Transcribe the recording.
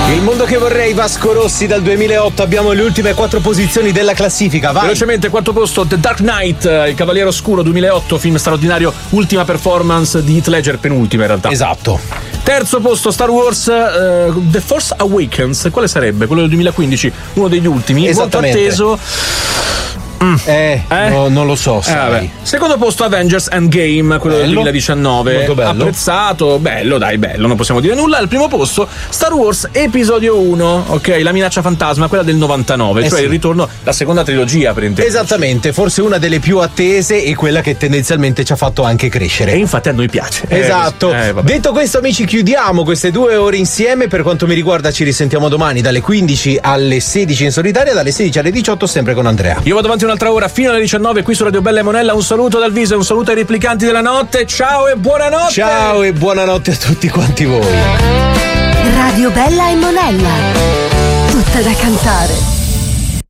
Il mondo che vorrei, Vasco Rossi, dal 2008. Abbiamo le ultime 4 posizioni della classifica. Vai. Velocemente, quarto posto, The Dark Knight, Il Cavaliere Oscuro 2008, film straordinario, ultima performance di Heath Ledger, penultima in realtà. Esatto. Terzo posto, Star Wars The Force Awakens. Quale sarebbe? Quello del 2015, uno degli ultimi, molto atteso. No, non lo so. Secondo posto, Avengers Endgame, quello del 2019. Molto bello. Apprezzato, bello, non possiamo dire nulla. Al primo posto, Star Wars Episodio 1, ok, La minaccia fantasma, quella del 99, cioè il ritorno, la seconda trilogia per intendere. Esattamente, forse una delle più attese e quella che tendenzialmente ci ha fatto anche crescere. E infatti a noi piace. Esatto. Detto questo, amici, chiudiamo queste 2 ore insieme. Per quanto mi riguarda, ci risentiamo domani dalle 15 alle 16 in solitaria, dalle 16 alle 18 sempre con Andrea. Io vado avanti un'altra ora fino alle 19 qui su Radio Bella e Monella. Un saluto dal viso e un saluto ai replicanti della notte. Ciao e buonanotte. Ciao e buonanotte a tutti quanti voi. Radio Bella e Monella, tutta da cantare.